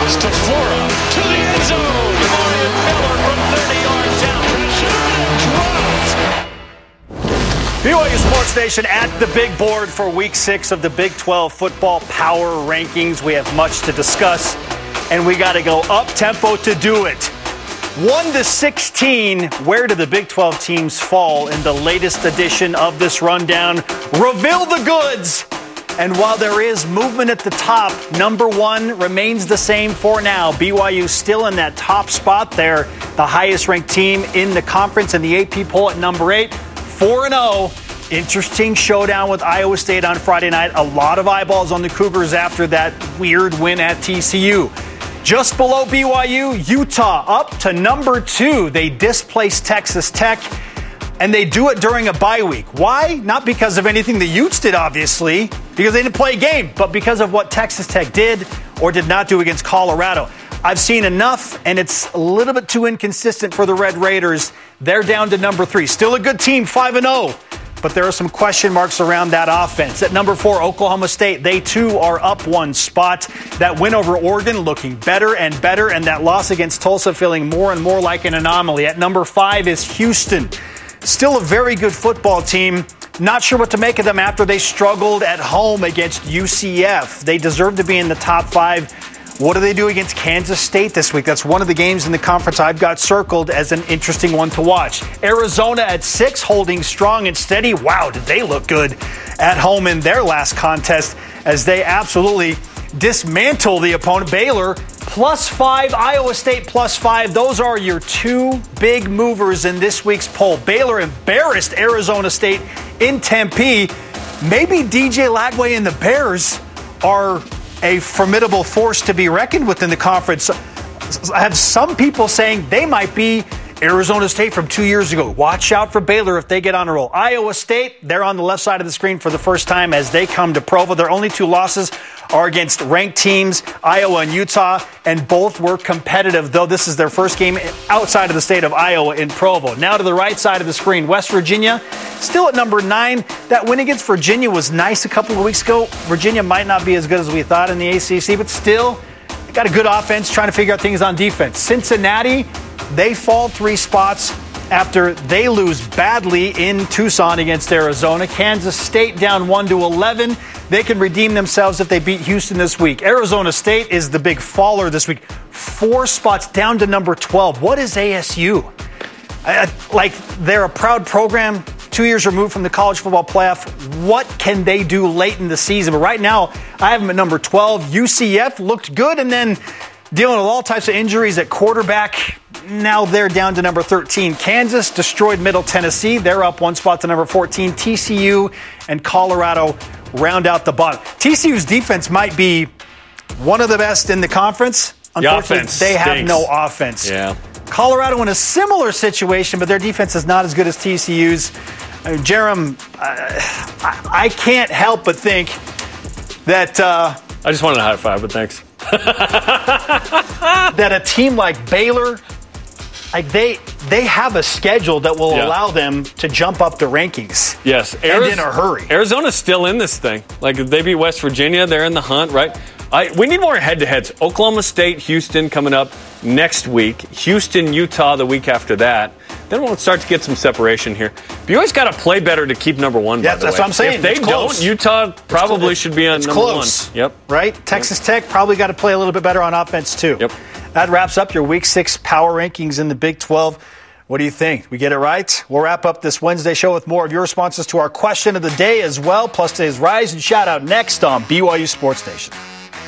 pass to Flora to the end zone. Marion Miller from 30 yards down. Dropped. BYU Sports Nation at the big board for Week 6 of the Big 12 football power rankings. We have much to discuss, and we got to go up-tempo to do it. 1-16, where do the Big 12 teams fall in the latest edition of this rundown? Reveal the goods! And while there is movement at the top, number 1 remains the same for now. BYU still in that top spot there, the highest-ranked team in the conference in the AP poll at number 8. 4-0. Interesting showdown with Iowa State on Friday night. A lot of eyeballs on the Cougars after that weird win at TCU. Just below BYU, Utah up to number 2. They displaced Texas Tech, and they do it during a bye week. Why? Not because of anything the Utes did, obviously, because they didn't play a game, but because of what Texas Tech did or did not do against Colorado. I've seen enough, and it's a little bit too inconsistent for the Red Raiders. They're down to number 3. Still a good team, 5-0. But there are some question marks around that offense. At number 4, Oklahoma State, they too are up 1 spot. That win over Oregon looking better and better, and that loss against Tulsa feeling more and more like an anomaly. At number 5 is Houston. Still a very good football team. Not sure what to make of them after they struggled at home against UCF. They deserve to be in the top 5. What do they do against Kansas State this week? That's one of the games in the conference I've got circled as an interesting one to watch. Arizona at 6, holding strong and steady. Wow, did they look good at home in their last contest as they absolutely dismantle the opponent. Baylor +5, Iowa State +5. Those are your 2 big movers in this week's poll. Baylor embarrassed Arizona State in Tempe. Maybe DJ Lagway and the Bears are a formidable force to be reckoned with in the conference. I have some people saying they might be Arizona State from 2 years ago. Watch out for Baylor if they get on a roll. Iowa State, they're on the left side of the screen for the first time as they come to Provo. Their only 2 losses are against ranked teams, Iowa and Utah, and both were competitive, though this is their first game outside of the state of Iowa in Provo. Now to the right side of the screen, West Virginia, still at number 9. That win against Virginia was nice a couple of weeks ago. Virginia might not be as good as we thought in the ACC, but still, they got a good offense trying to figure out things on defense. Cincinnati, they fall 3 spots after they lose badly in Tucson against Arizona. Kansas State down 1-11. They can redeem themselves if they beat Houston this week. Arizona State is the big faller this week. 4 spots down to number 12. What is ASU? They're a proud program, 2 years removed from the college football playoff. What can they do late in the season? But right now, I have them at number 12. UCF looked good and then dealing with all types of injuries at quarterback. Now they're down to number 13. Kansas destroyed Middle Tennessee. They're up 1 spot to number 14. TCU and Colorado round out the bottom. TCU's defense might be one of the best in the conference. Unfortunately, they have no offense. Yeah. Colorado in a similar situation, but their defense is not as good as TCU's. Jerem, I can't help but think that... I just wanted a high five, but thanks. that a team like Baylor, they have a schedule that will allow them to jump up the rankings. Yes. And in a hurry. Arizona's still in this thing. Like, if they beat West Virginia, they're in the hunt, right? We need more head-to-heads. Oklahoma State, Houston coming up next week. Houston, Utah the week after that. Then we'll start to get some separation here. But you always got to play better to keep number 1, by the way. That's what I'm saying. If they don't, Utah probably should be on number close. 1. Yep. Right? Texas Tech probably got to play a little bit better on offense, too. Yep. That wraps up your Week 6 power rankings in the Big 12. What do you think? We get it right? We'll wrap up this Wednesday show with more of your responses to our question of the day as well, plus today's Rise and Shout Out next on BYU Sports Nation.